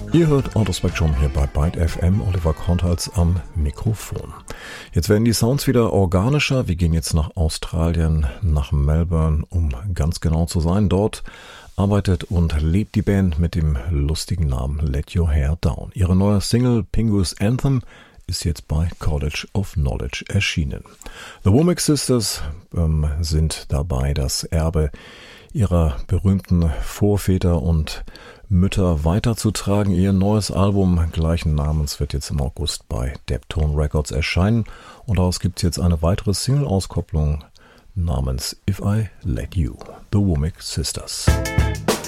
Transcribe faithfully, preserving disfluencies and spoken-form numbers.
Ihr hört Autospectrum hier bei Byte F M, Oliver Kornhals am Mikrofon. Jetzt werden die Sounds wieder organischer. Wir gehen jetzt nach Australien, nach Melbourne, um ganz genau zu sein. Dort arbeitet und lebt die Band mit dem lustigen Namen Let Your Hair Down. Ihre neue Single Pingu's Anthem ist jetzt bei College of Knowledge erschienen. The Womack Sisters ähm, sind dabei, das Erbe ihrer berühmten Vorväter und Mütter weiterzutragen. Ihr neues Album gleichen Namens wird jetzt im August bei Deptone Records erscheinen und daraus gibt es jetzt eine weitere Single-Auskopplung namens If I Let You, The Womack Sisters.